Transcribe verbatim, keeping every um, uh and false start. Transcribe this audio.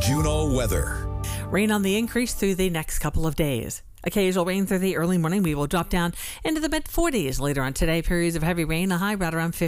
Juneau weather. Rain on the increase through the next couple of days. Occasional rain through the early morning. We will drop down into the mid forties later on today. Periods of heavy rain, a high right around fifty.